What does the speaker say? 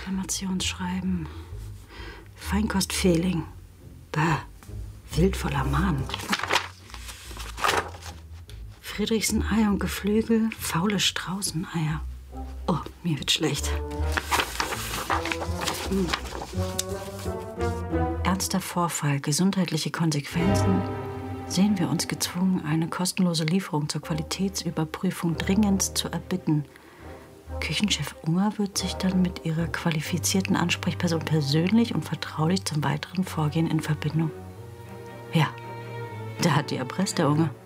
Reklamationsschreiben. Feinkostfehling. Bäh. Wild voller Mahn. Friedrichsen Ei und Geflügel, faule Straußeneier. Oh, mir wird schlecht. Ernster Vorfall, gesundheitliche Konsequenzen. Sehen wir uns gezwungen, eine kostenlose Lieferung zur Qualitätsüberprüfung dringend zu erbitten. Küchenchef Unger wird sich dann mit ihrer qualifizierten Ansprechperson persönlich und vertraulich zum weiteren Vorgehen in Verbindung. Ja, da hat die Adresse, der Unger.